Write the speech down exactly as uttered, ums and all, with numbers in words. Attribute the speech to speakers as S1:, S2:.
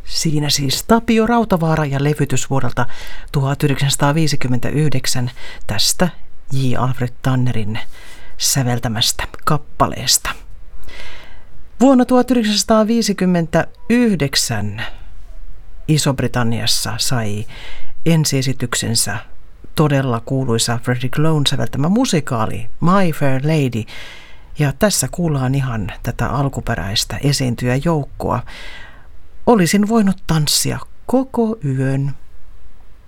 S1: Siinä siis Tapio Rautavaara ja levytys vuodelta tuhatyhdeksänsataaviisikymmentäyhdeksän tästä J. Alfred Tannerin säveltämästä kappaleesta. Vuonna tuhatyhdeksänsataaviisikymmentäyhdeksän Iso-Britanniassa sai ensiesityksensä todella kuuluisa Frederick Loan säveltämä musikaali My Fair Lady. Ja tässä kuullaan ihan tätä alkuperäistä esiintyjäjoukkoa. Olisin voinut tanssia koko yön.